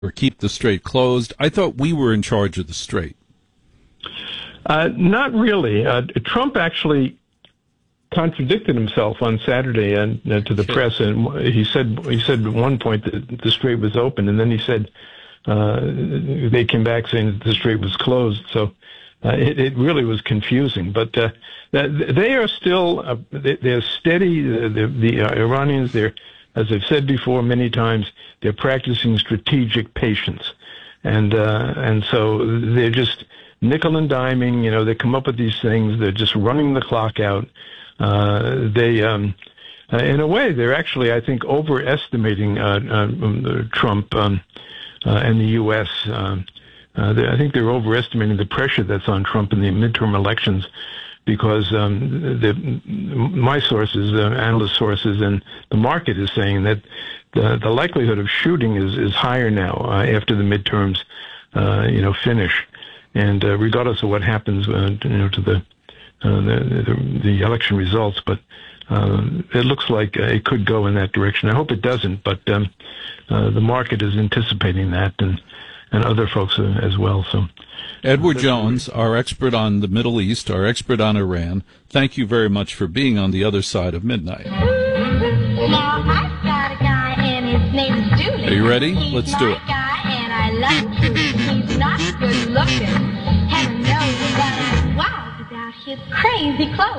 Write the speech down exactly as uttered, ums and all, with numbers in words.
or keep the strait closed? I thought we were in charge of the strait. Uh, not really. Uh, Trump actually contradicted himself on Saturday and uh, to the sure. press, and he said he said at one point that the strait was open, and then he said uh, they came back saying that the strait was closed. So uh, it, it really was confusing. But uh, they are still uh, they're steady. The, the uh, Iranians, they're, as I've said before many times, they're practicing strategic patience, and uh, and so they're just nickel and diming. You know, they come up with these things. They're just running the clock out. Uh, they, um, uh, in a way, they're actually, I think, overestimating uh, uh, Trump um, uh, and the U S Uh, uh, I think they're overestimating the pressure that's on Trump in the midterm elections, because um, the, my sources, uh, analyst sources, and the market is saying that the, the likelihood of shooting is, is higher now uh, after the midterms, uh, you know, finish, and uh, regardless of what happens, uh, you know, to the Uh, the, the, the election results, but uh, it looks like uh, it could go in that direction. I hope it doesn't, but um, uh, the market is anticipating that, and and other folks uh, as well. So, Edward Jones, our expert on the Middle East, our expert on Iran, thank you very much for being on the other side of midnight. Now I've got a guy, and his name is Julie. Are you ready? He's Let's my do it. Guy, and I love him. He's not good looking. Heaven knows that I'm wild about his crazy clothes.